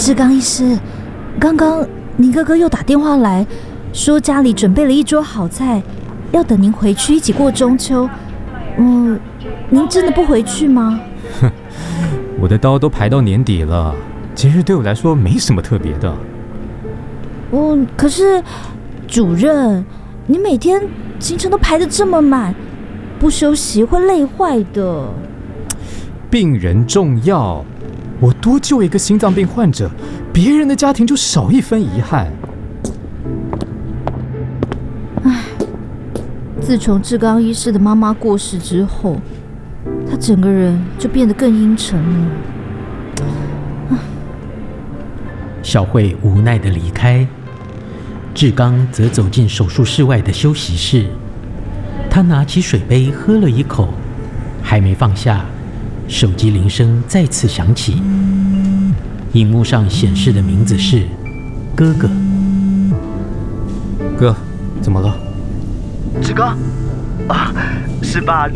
志刚医师，刚刚您哥哥又打电话来，说家里准备了一桌好菜，要等您回去一起过中秋。您真的不回去吗？ 哼，我的刀都排到年底了，节日对我来说没什么特别的。 可是主任，你每天行程都排得这么满，不休息会累坏的。 病人重要，我多救一个心脏病患者，别人的家庭就少一分遗憾。 自从志刚医师的妈妈过世之后，他整个人就变得更阴沉了。 小慧无奈地离开，志刚则走进手术室外的休息室。他拿起水杯喝了一口，还没放下，手机铃声再次响起，荧幕上显示的名字是哥哥。 哥，怎么了？ 志刚，是爸。